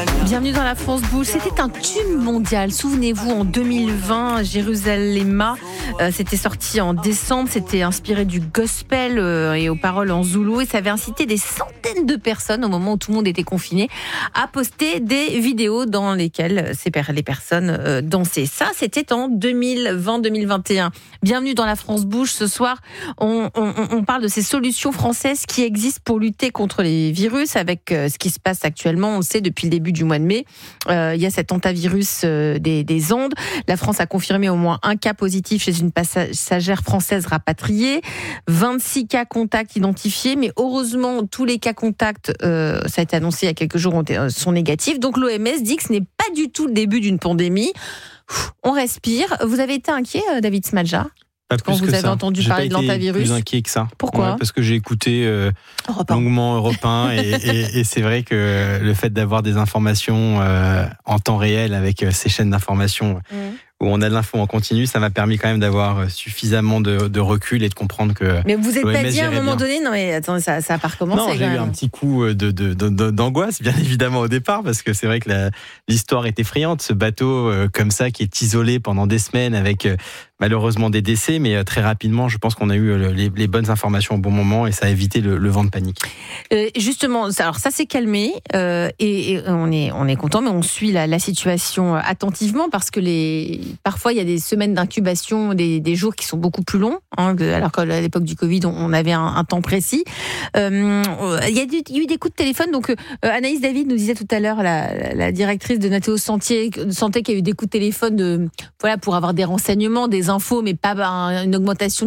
Bienvenue dans la France Bouge. C'était un tube mondial. Souvenez-vous, en 2020, Jérusalem, c'était sorti en décembre. C'était inspiré du gospel et aux paroles en zoulou. Et ça avait incité des centaines de personnes, au moment où tout le monde était confiné, à poster des vidéos dans lesquelles les personnes dansaient. Ça, c'était en 2020-2021. Bienvenue dans la France Bouge. Ce soir, on parle de ces solutions françaises qui existent pour lutter contre les virus avec ce qui se passe actuellement. On le sait depuis le début du mois de mai. Il y a cet hantavirus des Andes. La France a confirmé au moins un cas positif chez une passagère française rapatriée. 26 cas contacts identifiés. Mais heureusement, tous les cas contacts, ça a été annoncé il y a quelques jours, sont négatifs. Donc l'OMS dit que ce n'est pas du tout le début d'une pandémie. On respire. Vous avez été inquiet, David Smadja ? Quand vous avez entendu parler de l'hantavirus? J'ai pas été plus inquiet que ça. Pourquoi? Parce que j'ai écouté longuement Europe 1 et c'est vrai que le fait d'avoir des informations en temps réel avec ces chaînes d'information où on a de l'info en continu, ça m'a permis quand même d'avoir suffisamment de recul et de comprendre que... Mais vous n'êtes pas dit à un moment bien. donné, non mais attends, ça n'a pas recommencé. Non, j'ai eu un petit coup d'angoisse, bien évidemment, au départ, parce que c'est vrai que l'histoire est effrayante. Ce bateau comme ça, qui est isolé pendant des semaines avec... malheureusement des décès, mais très rapidement, je pense qu'on a eu les bonnes informations au bon moment et ça a évité le vent de panique. Justement, alors ça s'est calmé et on est content, mais on suit la situation attentivement parce que parfois il y a des semaines d'incubation, des jours qui sont beaucoup plus longs, alors qu'à l'époque du Covid, on avait un temps précis. Il y a eu des coups de téléphone, donc Anaïs David nous disait tout à l'heure, la directrice de Nathéo Santé qu'il y a eu des coups de téléphone pour avoir des renseignements, des infos, mais pas une augmentation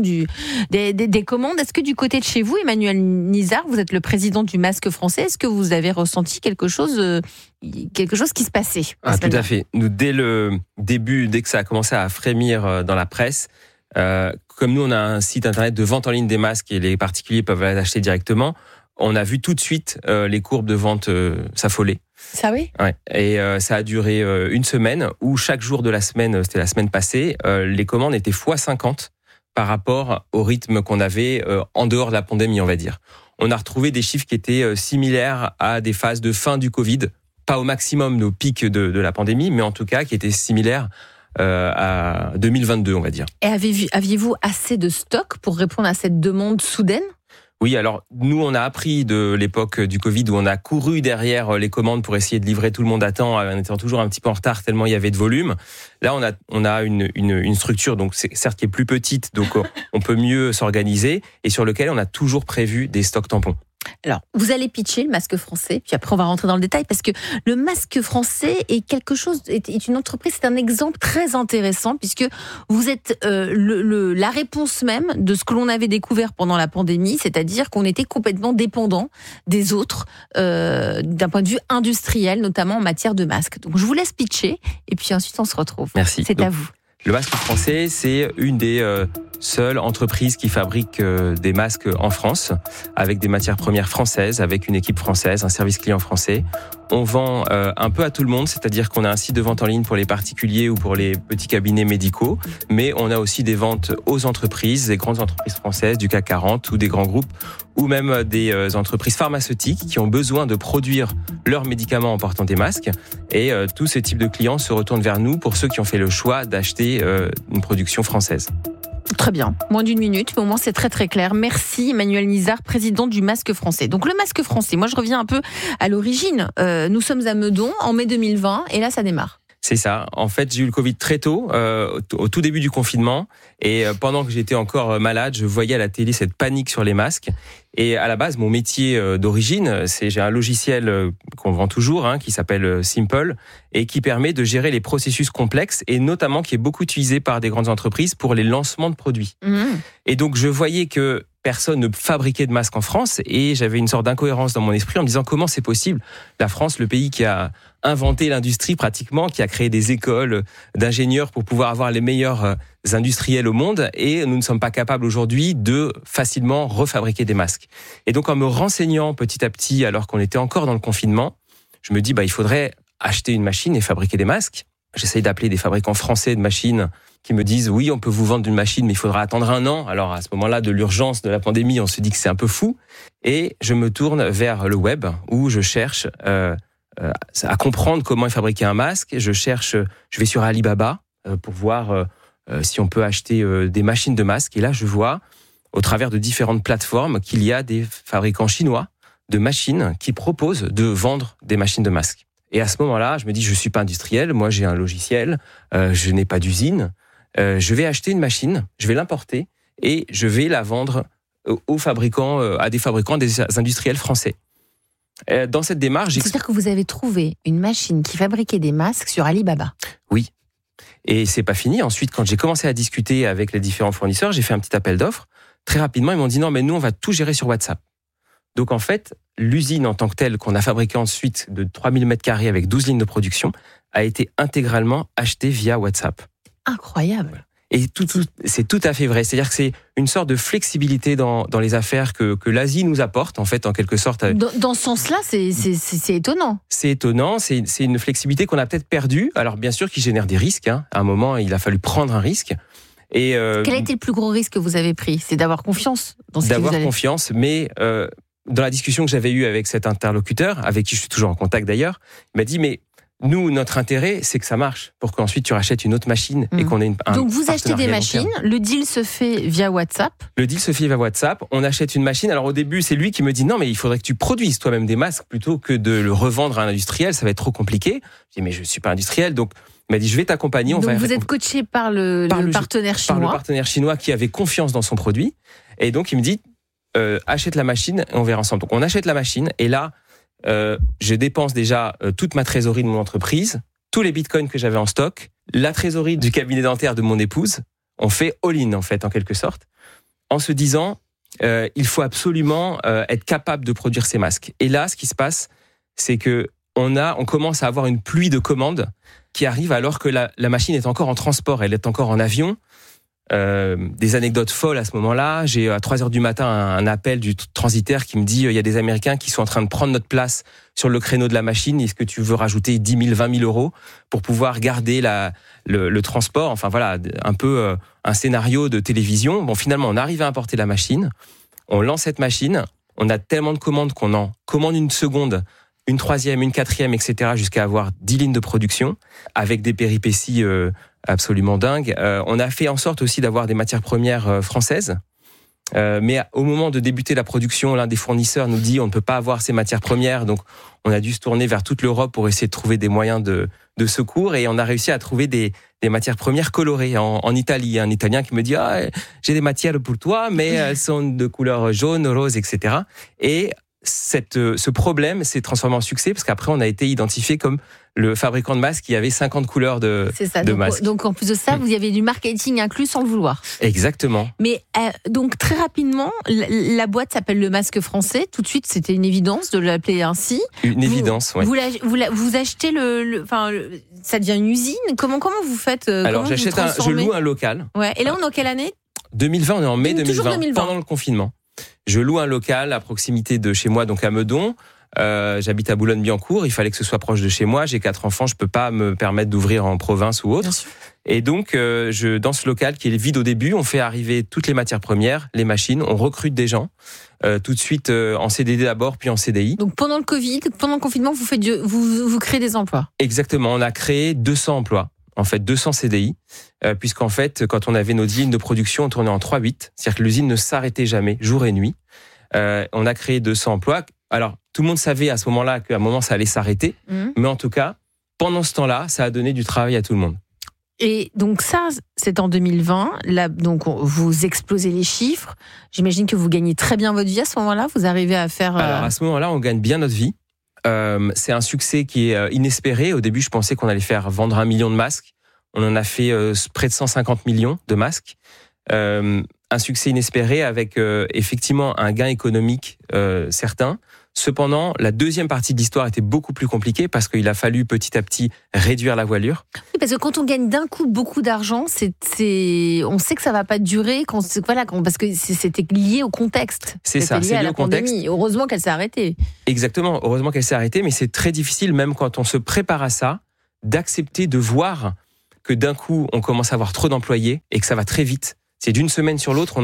des commandes. Est-ce que du côté de chez vous, Emmanuel Nizard, vous êtes le président du Masque Français, est-ce que vous avez ressenti quelque chose qui se passait? Tout à fait. Nous, dès le début, dès que ça a commencé à frémir dans la presse, comme nous, on a un site internet de vente en ligne des masques et les particuliers peuvent les acheter directement, on a vu tout de suite les courbes de vente s'affoler. Ça oui. Ouais. Et ça a duré une semaine où chaque jour de la semaine, c'était la semaine passée, les commandes étaient x50 par rapport au rythme qu'on avait en dehors de la pandémie, on va dire. On a retrouvé des chiffres qui étaient similaires à des phases de fin du Covid, pas au maximum nos pics de la pandémie, mais en tout cas qui étaient similaires à 2022, on va dire. Et aviez-vous assez de stock pour répondre à cette demande soudaine ? Oui, alors nous, on a appris de l'époque du Covid où on a couru derrière les commandes pour essayer de livrer tout le monde à temps en étant toujours un petit peu en retard tellement il y avait de volume. Là, on a une structure, donc c'est certes qui est plus petite, donc on peut mieux s'organiser et sur lequel on a toujours prévu des stocks tampons. Alors, vous allez pitcher le Masque Français, puis après on va rentrer dans le détail, parce que le Masque Français est une entreprise, c'est un exemple très intéressant, puisque vous êtes la réponse même de ce que l'on avait découvert pendant la pandémie, c'est-à-dire qu'on était complètement dépendant des autres, d'un point de vue industriel, notamment en matière de masques. Donc je vous laisse pitcher, et puis ensuite on se retrouve. Merci. C'est à vous. Le Masque Français, c'est une des seules entreprises qui fabrique des masques en France, avec des matières premières françaises, avec une équipe française, un service client français. On vend un peu à tout le monde, c'est-à-dire qu'on a un site de vente en ligne pour les particuliers ou pour les petits cabinets médicaux, mais on a aussi des ventes aux entreprises, des grandes entreprises françaises, du CAC 40 ou des grands groupes, ou même des entreprises pharmaceutiques qui ont besoin de produire leurs médicaments en portant des masques. Et tous ces types de clients se retournent vers nous pour ceux qui ont fait le choix d'acheter une production française. Très bien, moins d'une minute, mais au moins c'est très très clair. Merci Emmanuel Nizard, président du Masque Français. Donc le Masque Français, moi je reviens un peu à l'origine. Nous sommes à Meudon en mai 2020 et là ça démarre. C'est ça. En fait, j'ai eu le Covid très tôt, au tout début du confinement. Et pendant que j'étais encore malade, je voyais à la télé cette panique sur les masques. Et à la base, mon métier d'origine, j'ai un logiciel qu'on vend toujours, qui s'appelle Simple, et qui permet de gérer les processus complexes, et notamment qui est beaucoup utilisé par des grandes entreprises pour les lancements de produits. Et donc, je voyais que personne ne fabriquait de masques en France, et j'avais une sorte d'incohérence dans mon esprit en me disant comment c'est possible. La France, le pays qui a inventé l'industrie pratiquement, qui a créé des écoles d'ingénieurs pour pouvoir avoir les meilleurs industriels au monde, et nous ne sommes pas capables aujourd'hui de facilement refabriquer des masques. Et donc en me renseignant petit à petit, alors qu'on était encore dans le confinement, je me dis il faudrait acheter une machine et fabriquer des masques. J'essaye d'appeler des fabricants français de machines qui me disent oui, on peut vous vendre une machine, mais il faudra attendre 1 an. Alors à ce moment-là, de l'urgence de la pandémie, on se dit que c'est un peu fou. Et je me tourne vers le web où je cherche à comprendre comment est fabriqué un masque. Je vais sur Alibaba pour voir si on peut acheter des machines de masques. Et là, je vois, au travers de différentes plateformes, qu'il y a des fabricants chinois de machines qui proposent de vendre des machines de masques. Et à ce moment-là, je me dis, je suis pas industriel, moi j'ai un logiciel, je n'ai pas d'usine, je vais acheter une machine, je vais l'importer et je vais la vendre aux fabricants, à des fabricants, des industriels français. Dans cette démarche, c'est-à-dire que vous avez trouvé une machine qui fabriquait des masques sur Alibaba. Oui. Et c'est pas fini. Ensuite, quand j'ai commencé à discuter avec les différents fournisseurs, j'ai fait un petit appel d'offres. Très rapidement, ils m'ont dit non, mais nous, on va tout gérer sur WhatsApp. Donc en fait, l'usine en tant que telle qu'on a fabriquée ensuite de 3000 m² avec 12 lignes de production a été intégralement achetée via WhatsApp. Incroyable. Et c'est tout à fait vrai. C'est-à-dire que c'est une sorte de flexibilité dans les affaires que l'Asie nous apporte, en fait, en quelque sorte. Dans ce sens-là, c'est étonnant. C'est étonnant. C'est une flexibilité qu'on a peut-être perdue. Alors, bien sûr, qui génère des risques. À un moment, il a fallu prendre un risque. Et quel a été le plus gros risque que vous avez pris ? C'est d'avoir confiance dans ce que vous allez... D'avoir confiance, mais dans la discussion que j'avais eue avec cet interlocuteur, avec qui je suis toujours en contact d'ailleurs, il m'a dit, mais nous, notre intérêt, c'est que ça marche, pour qu'ensuite tu rachètes une autre machine et qu'on ait Donc vous achetez des machines, le deal se fait via WhatsApp. Le deal se fait via WhatsApp, on achète une machine. Alors au début, c'est lui qui me dit non, mais il faudrait que tu produises toi-même des masques plutôt que de le revendre à un industriel, ça va être trop compliqué. Je dis mais je suis pas industriel, donc il m'a dit je vais t'accompagner. Donc vous êtes coaché par le partenaire chinois. Par le partenaire chinois qui avait confiance dans son produit. Et donc il me dit achète la machine et on verra ensemble. Donc on achète la machine et là, je dépense déjà toute ma trésorerie de mon entreprise, tous les bitcoins que j'avais en stock, la trésorerie du cabinet dentaire de mon épouse. On fait all-in en fait, en quelque sorte, en se disant il faut absolument être capable de produire ces masques. Et là, ce qui se passe, c'est que on commence à avoir une pluie de commandes qui arrive alors que la machine est encore en transport, elle est encore en avion. Des anecdotes folles à ce moment-là. J'ai à 3h du matin un appel du transitaire qui me dit il y a des Américains qui sont en train de prendre notre place sur le créneau de la machine. Est-ce que tu veux rajouter 10 000, 20 000 euros pour pouvoir garder le transport? Enfin voilà, un peu un scénario de télévision. Bon, finalement, on arrive à importer la machine. On lance cette machine. On a tellement de commandes qu'on en commande une seconde, une troisième, une quatrième, etc. jusqu'à avoir 10 lignes de production avec des péripéties absolument dingue. On a fait en sorte aussi d'avoir des matières premières françaises. Mais au moment de débuter la production, l'un des fournisseurs nous dit on ne peut pas avoir ces matières premières. Donc, on a dû se tourner vers toute l'Europe pour essayer de trouver des moyens de secours. Et on a réussi à trouver des matières premières colorées en Italie. Un Italien qui me dit j'ai des matières pour toi, mais elles sont de couleur jaune, rose, etc. Et ce problème s'est transformé en succès parce qu'après, on a été identifié comme le fabricant de masques qui avait 50 couleurs de masques. Donc en plus de ça, vous y avez du marketing inclus sans le vouloir. Exactement. Mais donc très rapidement, la boîte s'appelle Le Masque Français. Tout de suite, c'était une évidence de l'appeler ainsi. Une évidence, oui. Vous achetez ça devient une usine. Comment vous faites? Alors je loue un local. Ouais. Et là, on est en quelle année? 2020, on est en mai 2020, 2020, pendant le confinement. Je loue un local à proximité de chez moi, donc à Meudon. J'habite à Boulogne-Billancourt, il fallait que ce soit proche de chez moi. J'ai 4 enfants, je peux pas me permettre d'ouvrir en province ou autre. Et donc, dans ce local qui est vide au début, on fait arriver toutes les matières premières, les machines, on recrute des gens, tout de suite en CDD d'abord, puis en CDI. Donc pendant le Covid, pendant le confinement, vous créez des emplois. Exactement, on a créé 200 emplois. En fait, 200 CDI, puisqu'en fait, quand on avait nos lignes de production, on tournait en 3/8, c'est-à-dire que l'usine ne s'arrêtait jamais, jour et nuit. On a créé 200 emplois. Alors, tout le monde savait à ce moment-là qu'à un moment, ça allait s'arrêter. Mais en tout cas, pendant ce temps-là, ça a donné du travail à tout le monde. Et donc ça, c'est en 2020. Là, donc vous explosez les chiffres. J'imagine que vous gagnez très bien votre vie à ce moment-là. Vous arrivez à faire... Alors, à ce moment-là, on gagne bien notre vie. C'est un succès qui est inespéré. Au début, je pensais qu'on allait faire vendre 1 million de masques. On en a fait près de 150 millions de masques. Un succès inespéré avec effectivement un gain économique certain. Cependant, la deuxième partie de l'histoire était beaucoup plus compliquée parce qu'il a fallu petit à petit réduire la voilure. Oui, parce que quand on gagne d'un coup beaucoup d'argent, on sait que ça va pas durer parce que c'était lié au contexte. C'est ça, c'est lié au contexte. Heureusement qu'elle s'est arrêtée. Exactement, heureusement qu'elle s'est arrêtée, mais c'est très difficile, même quand on se prépare à ça, d'accepter de voir que d'un coup, on commence à avoir trop d'employés et que ça va très vite. C'est d'une semaine sur l'autre, on a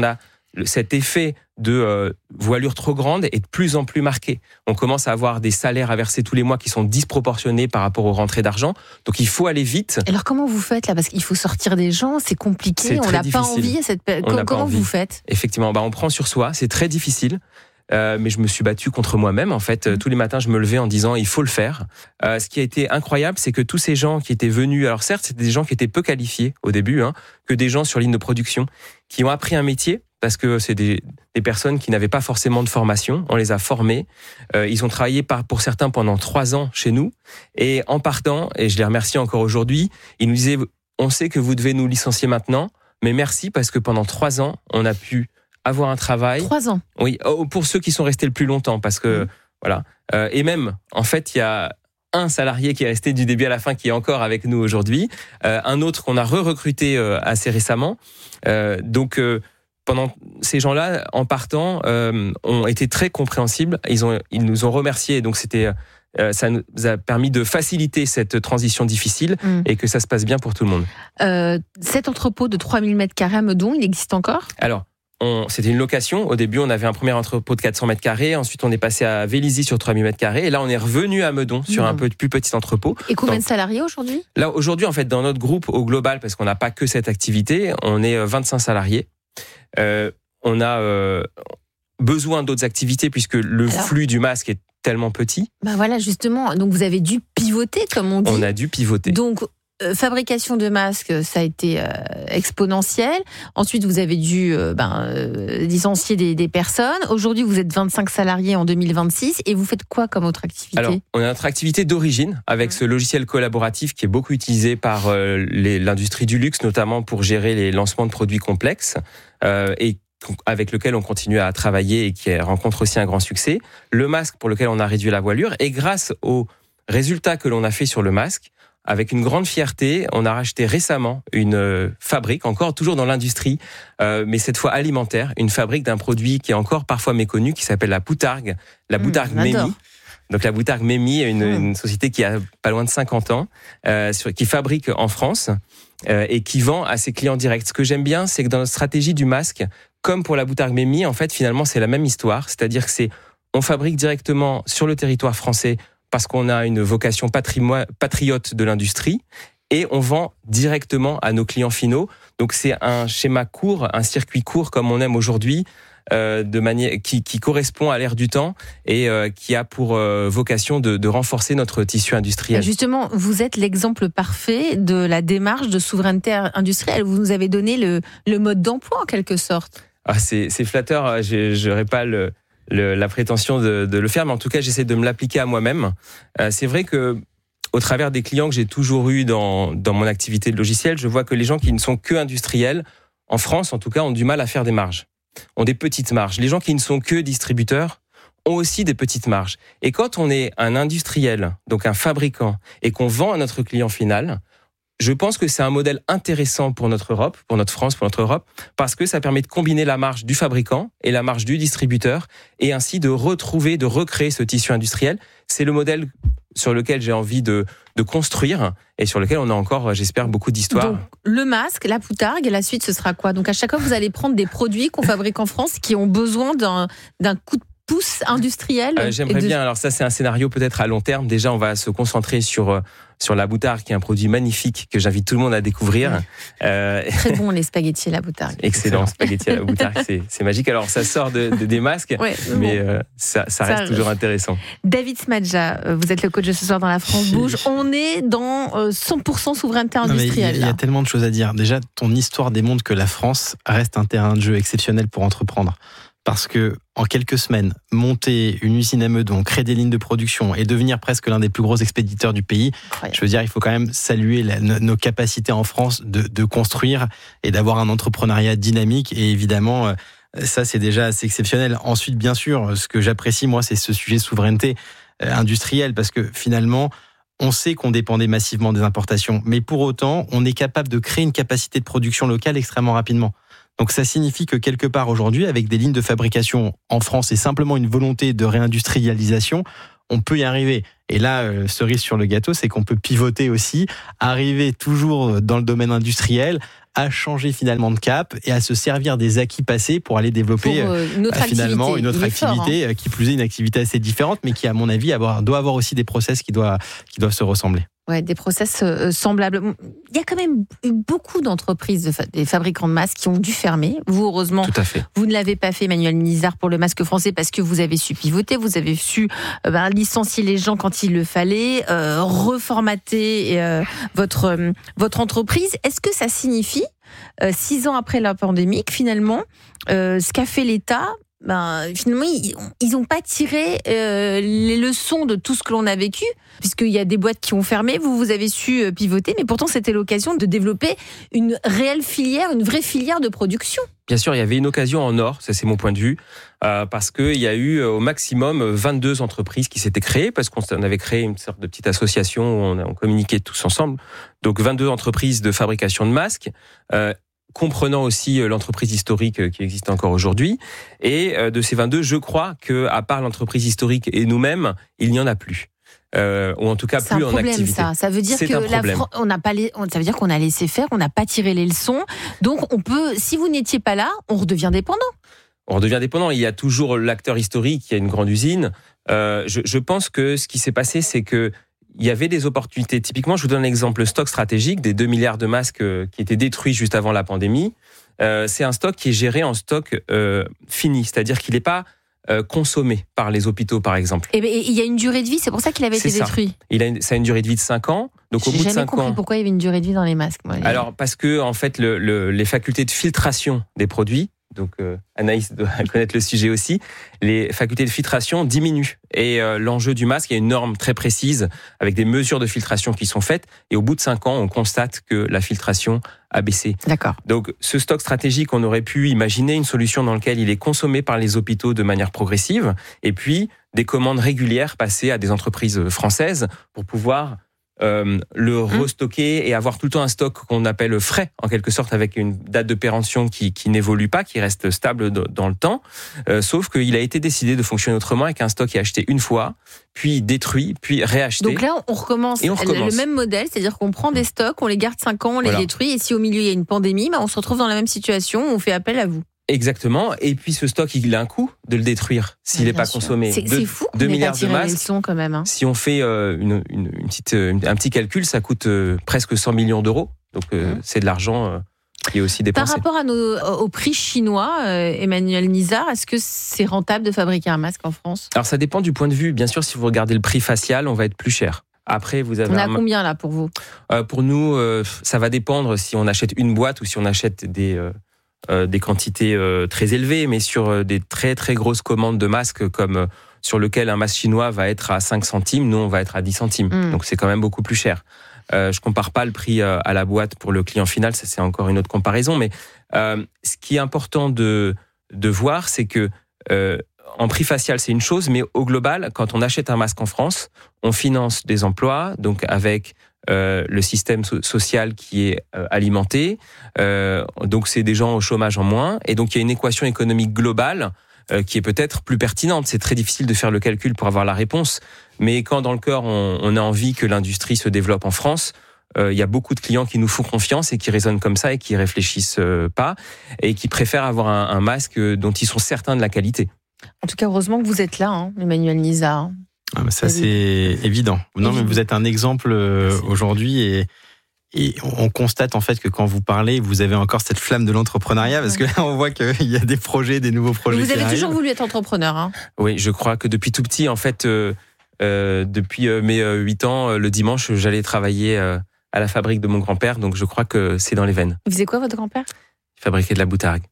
cet effet de voilure trop grande est de plus en plus marqué. On commence à avoir des salaires à verser tous les mois qui sont disproportionnés par rapport aux rentrées d'argent. Donc il faut aller vite. Alors comment vous faites là ? Parce qu'il faut sortir des gens, c'est compliqué, on n'a pas envie à cette période. Comment vous faites ? Effectivement, on prend sur soi, c'est très difficile. Mais je me suis battu contre moi-même. En fait, tous les matins, je me levais en disant il faut le faire. Ce qui a été incroyable, c'est que tous ces gens qui étaient venus, alors certes, c'était des gens qui étaient peu qualifiés au début, que des gens sur ligne de production, qui ont appris un métier, parce que c'est des personnes qui n'avaient pas forcément de formation. On les a formés. Ils ont travaillé pour certains pendant 3 ans chez nous. Et en partant, et je les remercie encore aujourd'hui, ils nous disaient on sait que vous devez nous licencier maintenant, mais merci parce que pendant 3 ans, on a pu avoir un travail. 3 ans. Oui, pour ceux qui sont restés le plus longtemps, parce que voilà. Et même, en fait, il y a un salarié qui est resté du début à la fin, qui est encore avec nous aujourd'hui, un autre qu'on a recruté assez récemment. Donc, pendant ces gens-là, en partant, ont été très compréhensibles. Ils nous ont remerciés. Donc, ça nous a permis de faciliter cette transition difficile et que ça se passe bien pour tout le monde. Cet entrepôt de 3000 m² à Meudon, il existe encore ? Alors, c'était une location. Au début, on avait un premier entrepôt de 400 m². Ensuite, on est passé à Vélizy sur 3000 m². Et là, on est revenu à Meudon sur un peu plus petit entrepôt. Et combien de salariés aujourd'hui ? Là, aujourd'hui, en fait, dans notre groupe au global, parce qu'on n'a pas que cette activité, on est 25 salariés. On a besoin d'autres activités puisque le flux du masque est tellement petit. Bah voilà, justement. Donc, vous avez dû pivoter, comme on dit. On a dû pivoter. Donc, fabrication de masques, ça a été exponentiel. Ensuite, vous avez dû licencier des personnes. Aujourd'hui, vous êtes 25 salariés en 2026. Et vous faites quoi comme autre activité ? Alors, on a notre activité d'origine avec ce logiciel collaboratif qui est beaucoup utilisé par l'industrie du luxe, notamment pour gérer les lancements de produits complexes et avec lequel on continue à travailler et qui rencontre aussi un grand succès. Le masque pour lequel on a réduit la voilure. Et grâce aux résultats que l'on a fait sur le masque, avec une grande fierté, on a racheté récemment une fabrique, encore toujours dans l'industrie, mais cette fois alimentaire, une fabrique d'un produit qui est encore parfois méconnu, qui s'appelle la Boutargue Mémy. Donc la Boutargue Mémy est une société qui a pas loin de 50 ans, qui fabrique en France et qui vend à ses clients directs. Ce que j'aime bien, c'est que dans notre stratégie du masque, comme pour la Boutargue Mémy, en fait, finalement, c'est la même histoire. C'est-à-dire que on fabrique directement sur le territoire français parce qu'on a une vocation patriote de l'industrie et on vend directement à nos clients finaux. Donc c'est un schéma court, un circuit court comme on aime aujourd'hui, de manière qui correspond à l'ère du temps et qui a pour vocation de renforcer notre tissu industriel. Justement, vous êtes l'exemple parfait de la démarche de souveraineté industrielle. Vous nous avez donné le mode d'emploi en quelque sorte. Ah, c'est flatteur, j'aurais pas la prétention de le faire, mais en tout cas, j'essaie de me l'appliquer à moi-même. C'est vrai que, au travers des clients que j'ai toujours eus dans mon activité de logiciel, je vois que les gens qui ne sont que industriels, en France en tout cas, ont du mal à faire des marges, ont des petites marges. Les gens qui ne sont que distributeurs ont aussi des petites marges. Et quand on est un industriel, donc un fabricant, et qu'on vend à notre client final, je pense que c'est un modèle intéressant pour notre Europe, pour notre France, pour notre Europe, parce que ça permet de combiner la marge du fabricant et la marge du distributeur, et ainsi de recréer ce tissu industriel. C'est le modèle sur lequel j'ai envie de construire, et sur lequel on a encore, j'espère, beaucoup d'histoires. Donc, le masque, la Boutargue, et la suite, ce sera quoi ? Donc, à chaque fois, vous allez prendre des produits qu'on fabrique en France qui ont besoin d'un coup de pouce industriel. J'aimerais bien. Alors ça, c'est un scénario peut-être à long terme. Déjà, on va se concentrer sur la Boutargue, qui est un produit magnifique que j'invite tout le monde à découvrir. Très bon, les spaghettis à la Boutargue. Excellent, spaghettis à la Boutargue, c'est magique. Alors ça sort des masques, mais ça reste toujours intéressant. David Smadja, vous êtes le coach de ce soir dans La France Bouge. On est dans 100% souveraineté industrielle. Il y a tellement de choses à dire. Déjà, ton histoire démontre que la France reste un terrain de jeu exceptionnel pour entreprendre. Parce que en quelques semaines, monter une usine à Meudon, créer des lignes de production et devenir presque l'un des plus gros expéditeurs du pays, incroyable. Je veux dire, il faut quand même saluer nos capacités en France de construire et d'avoir un entrepreneuriat dynamique. Et évidemment, ça, c'est déjà assez exceptionnel. Ensuite, bien sûr, ce que j'apprécie, moi, c'est ce sujet de souveraineté industrielle, parce que finalement, on sait qu'on dépendait massivement des importations, mais pour autant, on est capable de créer une capacité de production locale extrêmement rapidement. Donc ça signifie que quelque part aujourd'hui, avec des lignes de fabrication en France et simplement une volonté de réindustrialisation, on peut y arriver. Et là, cerise sur le gâteau, c'est qu'on peut pivoter aussi, arriver toujours dans le domaine industriel, à changer finalement de cap et à se servir des acquis passés pour aller développer finalement une autre activité, qui plus est une activité assez différente, mais qui, à mon avis, doit avoir aussi des process qui doivent se ressembler. Ouais, des process semblables. Il y a quand même eu beaucoup d'entreprises, des fabricants de masques qui ont dû fermer. Vous, heureusement, tout à fait. Vous ne l'avez pas fait, Emmanuel Nizard, pour le masque français, parce que vous avez su pivoter, vous avez su licencier les gens quand il le fallait, reformater votre entreprise. Est-ce que ça signifie, 6 ans après la pandémie, que finalement, ce qu'a fait l'État, finalement, ils n'ont pas tiré les leçons de tout ce que l'on a vécu, puisqu'il y a des boîtes qui ont fermé, vous avez su pivoter, mais pourtant c'était l'occasion de développer une réelle filière, une vraie filière de production. Bien sûr, il y avait une occasion en or, ça c'est mon point de vue, parce qu'il y a eu au maximum 22 entreprises qui s'étaient créées, parce qu'on avait créé une sorte de petite association où on communiquait tous ensemble, donc 22 entreprises de fabrication de masques, comprenant aussi l'entreprise historique qui existe encore aujourd'hui. Et de ces 22, je crois qu'à part l'entreprise historique et nous-mêmes, il n'y en a plus. Ou en tout cas plus en activité. Ça veut dire que ça veut dire qu'on a laissé faire, on n'a pas tiré les leçons. Donc si vous n'étiez pas là, on redevient dépendant. On redevient dépendant. Il y a toujours l'acteur historique, il y a une grande usine. Je pense que ce qui s'est passé, c'est que il y avait des opportunités. Typiquement, je vous donne l'exemple stock stratégique des 2 milliards de masques qui étaient détruits juste avant la pandémie. C'est un stock qui est géré en stock fini, c'est-à-dire qu'il n'est pas consommé par les hôpitaux, par exemple. Et il y a une durée de vie, c'est pour ça qu'il avait été détruit. Ça a une durée de vie de 5 ans. Donc au bout de 5 ans. J'ai jamais compris pourquoi il y avait une durée de vie dans les masques. Moi. Alors parce que en fait, les facultés de filtration des produits. Donc Anaïs doit connaître le sujet aussi, les facultés de filtration diminuent. Et l'enjeu du masque, il y a une norme très précise avec des mesures de filtration qui sont faites. Et au bout de 5 ans, on constate que la filtration a baissé. D'accord. Donc ce stock stratégique, on aurait pu imaginer une solution dans laquelle il est consommé par les hôpitaux de manière progressive. Et puis des commandes régulières passées à des entreprises françaises pour pouvoir le restocker et avoir tout le temps un stock qu'on appelle frais, en quelque sorte, avec une date de péremption qui n'évolue pas, qui reste stable dans le temps. Sauf qu'il a été décidé de fonctionner autrement, avec un stock qui est acheté une fois, puis détruit, puis réacheté. Donc là, on recommence le même modèle, c'est-à-dire qu'on prend des stocks, on les garde 5 ans, on les détruit, et si au milieu il y a une pandémie, on se retrouve dans la même situation, on fait appel à vous. Exactement. Et puis ce stock, il a un coût de le détruire s'il n'est pas consommé. C'est fou. 2 milliards de masques. Quand même, hein. Si on fait un petit calcul, ça coûte presque 100 millions d'euros. Donc c'est de l'argent qui est aussi dépensé. Par rapport au prix chinois, Emmanuel Nizard, est-ce que c'est rentable de fabriquer un masque en France ? Alors ça dépend du point de vue. Bien sûr, si vous regardez le prix facial, on va être plus cher. Après, vous avez. On a combien là pour vous ? Pour nous, ça va dépendre si on achète une boîte ou si on achète des quantités très élevées, mais sur des très très grosses commandes de masques comme sur lequel un masque chinois va être à 5 centimes, nous on va être à 10 centimes. Donc c'est quand même beaucoup plus cher. Je compare pas le prix à la boîte pour le client final, ça c'est encore une autre comparaison, mais ce qui est important de voir, c'est que en prix facial c'est une chose, mais au global, quand on achète un masque en France, on finance des emplois, donc avec le système social qui est alimenté, donc c'est des gens au chômage en moins, et donc il y a une équation économique globale qui est peut-être plus pertinente. C'est très difficile de faire le calcul pour avoir la réponse, mais quand dans le cœur on a envie que l'industrie se développe en France, il y a beaucoup de clients qui nous font confiance et qui raisonnent comme ça et qui réfléchissent pas et qui préfèrent avoir un masque dont ils sont certains de la qualité. En tout cas, heureusement que vous êtes là, hein, Emmanuel Nizard. Ah, ça, c'est évident. Non, mais vous êtes un exemple aujourd'hui et on constate en fait que quand vous parlez, vous avez encore cette flamme de l'entrepreneuriat parce que là, on voit qu'il y a des projets, des nouveaux projets. Vous avez toujours voulu être entrepreneur, hein ? Oui, je crois que depuis tout petit, en fait, depuis mes 8 ans, le dimanche, j'allais travailler à la fabrique de mon grand-père, donc je crois que c'est dans les veines. Il faisait quoi, votre grand-père ? Il fabriquait de la boutargue.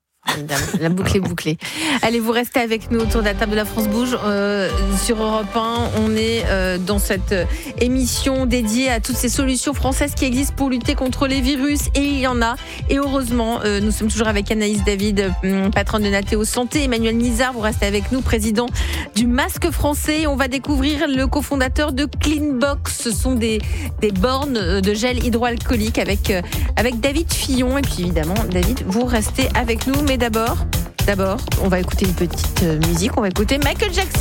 La boucle est bouclée. Allez, vous restez avec nous autour de la table de La France Bouge. Sur Europe 1, on est dans cette émission dédiée à toutes ces solutions françaises qui existent pour lutter contre les virus. Et il y en a. Et heureusement, nous sommes toujours avec Anaïs David, patronne de Nathéo Santé. Emmanuel Nizard, vous restez avec nous, président du masque français. On va découvrir le cofondateur de Cleanbox. Ce sont des bornes de gel hydroalcoolique avec David Fillon. Et puis évidemment, David, vous restez avec nous. Mais d'abord, on va écouter une petite musique. On va écouter Michael Jackson.